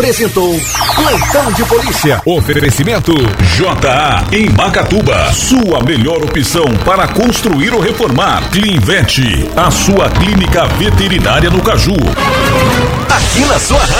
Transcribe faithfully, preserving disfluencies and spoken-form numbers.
Apresentou Plantão de Polícia. Oferecimento J A em Macatuba. Sua melhor opção para construir ou reformar. Clinvet, a sua clínica veterinária no Caju. Aqui na sua rádio.